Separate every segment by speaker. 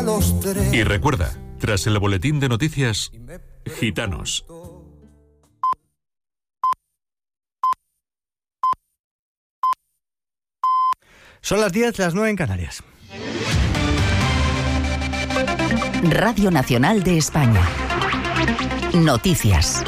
Speaker 1: a los tres.
Speaker 2: Y recuerda, tras el boletín de noticias, Gitanos.
Speaker 3: Son las 10, las 9 en Canarias.
Speaker 4: Radio Nacional de España. Noticias.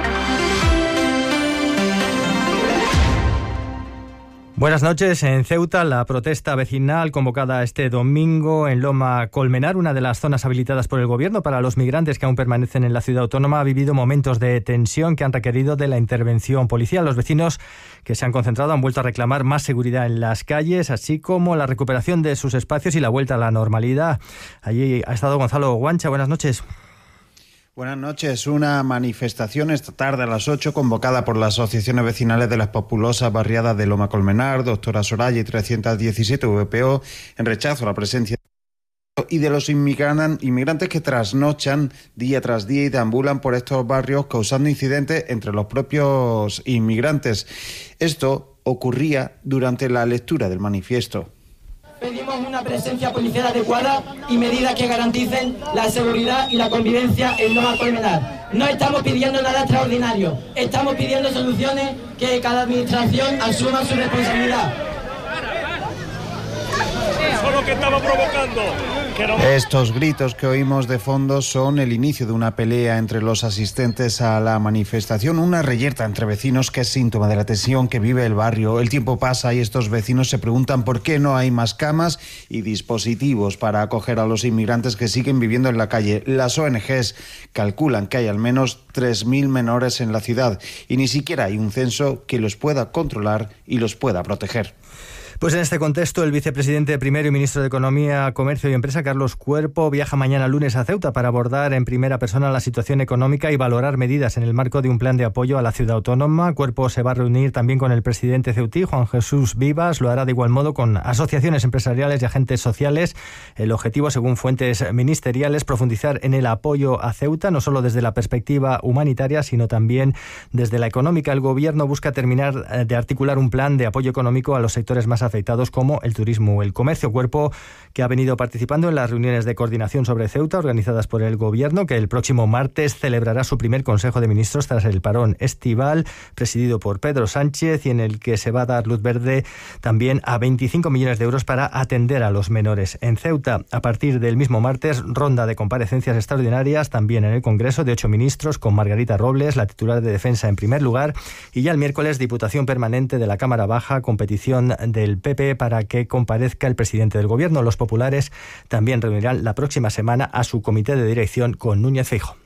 Speaker 3: Buenas noches. En Ceuta, la protesta vecinal convocada este domingo en Loma Colmenar, una de las zonas habilitadas por el Gobierno para los migrantes que aún permanecen en la ciudad autónoma, ha vivido momentos de tensión que han requerido de la intervención policial. Los vecinos que se han concentrado han vuelto a reclamar más seguridad en las calles, así como la recuperación de sus espacios y la vuelta a la normalidad. Allí ha estado Gonzalo Guancha. Buenas noches.
Speaker 5: Buenas noches. Una manifestación esta tarde a las 8 convocada por las asociaciones vecinales de las populosas barriadas de Loma Colmenar, Doctora Soraya y 317 VPO en rechazo a la presencia y de los inmigrantes que trasnochan día tras día y deambulan por estos barrios causando incidentes entre los propios inmigrantes. Esto ocurría durante la lectura del manifiesto.
Speaker 6: Pedimos una presencia policial adecuada y medidas que garanticen la seguridad y la convivencia en Loma Colmenar. No estamos pidiendo nada extraordinario, estamos pidiendo soluciones que cada administración asuma su responsabilidad.
Speaker 7: Eso es lo que estamos provocando.
Speaker 5: Estos gritos que oímos de fondo son el inicio de una pelea entre los asistentes a la manifestación, una reyerta entre vecinos que es síntoma de la tensión que vive el barrio. El tiempo pasa y estos vecinos se preguntan por qué no hay más camas y dispositivos para acoger a los inmigrantes que siguen viviendo en la calle. Las ONGs calculan que hay al menos 3.000 menores en la ciudad y ni siquiera hay un censo que los pueda controlar y los pueda proteger.
Speaker 3: Pues en este contexto, el vicepresidente primero y ministro de Economía, Comercio y Empresa, Carlos Cuerpo, viaja mañana lunes a Ceuta para abordar en primera persona la situación económica y valorar medidas en el marco de un plan de apoyo a la ciudad autónoma. Cuerpo se va a reunir también con el presidente ceutí, Juan Jesús Vivas. Lo hará de igual modo con asociaciones empresariales y agentes sociales. El objetivo, según fuentes ministeriales, profundizar en el apoyo a Ceuta, no solo desde la perspectiva humanitaria, sino también desde la económica. El Gobierno busca terminar de articular un plan de apoyo económico a los sectores más afectados como el turismo o el comercio. Cuerpo que ha venido participando en las reuniones de coordinación sobre Ceuta organizadas por el Gobierno, que el próximo martes celebrará su primer Consejo de Ministros tras el parón estival, presidido por Pedro Sánchez, y en el que se va a dar luz verde también a 25 millones de euros para atender a los menores en Ceuta. A partir del mismo martes, ronda de comparecencias extraordinarias también en el Congreso de 8 ministros, con Margarita Robles, la titular de Defensa, en primer lugar, y ya el miércoles Diputación Permanente de la Cámara Baja, con petición del PP para que comparezca el presidente del Gobierno. Los populares también reunirán la próxima semana a su comité de dirección con Núñez Feijóo.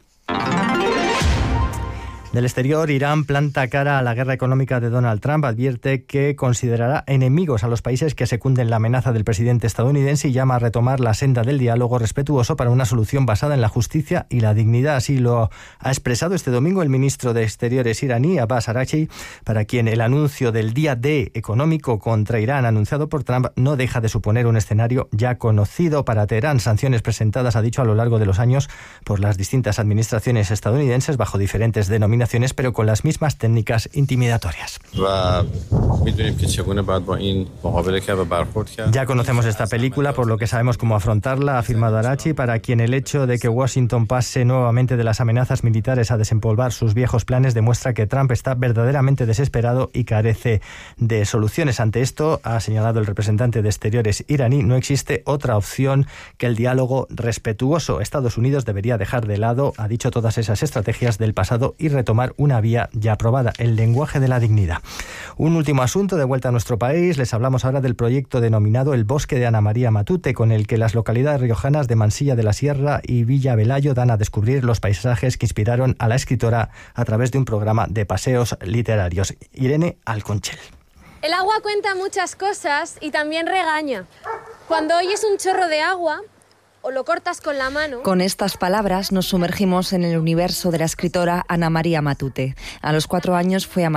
Speaker 3: Del exterior, Irán planta cara a la guerra económica de Donald Trump, advierte que considerará enemigos a los países que secunden la amenaza del presidente estadounidense y llama a retomar la senda del diálogo respetuoso para una solución basada en la justicia y la dignidad. Así lo ha expresado este domingo el ministro de Exteriores iraní, Abbas Araghchi, para quien el anuncio del día D económico contra Irán anunciado por Trump no deja de suponer un escenario ya conocido para Teherán. Sanciones presentadas, ha dicho, a lo largo de los años por las distintas administraciones estadounidenses bajo diferentes denominaciones, pero con las mismas técnicas intimidatorias. Ya conocemos esta película, por lo que sabemos cómo afrontarla, ha afirmado Araghchi, para quien el hecho de que Washington pase nuevamente de las amenazas militares a desempolvar sus viejos planes demuestra que Trump está verdaderamente desesperado y carece de soluciones. Ante esto, ha señalado el representante de Exteriores iraní, no existe otra opción que el diálogo respetuoso. Estados Unidos debería dejar de lado, ha dicho, todas esas estrategias del pasado y retomar una vía ya aprobada, el lenguaje de la dignidad. Un último asunto, de vuelta a nuestro país. Les hablamos ahora del proyecto denominado El Bosque de Ana María Matute, con el que las localidades riojanas de Mansilla de la Sierra y Villa Velayo dan a descubrir los paisajes que inspiraron a la escritora a través de un programa de paseos literarios. Irene Alconchel.
Speaker 8: El agua cuenta muchas cosas y también regaña. Cuando oyes un chorro de agua, o lo cortas con la mano.
Speaker 9: Con estas palabras nos sumergimos en el universo de la escritora Ana María Matute. A los 4 años fue a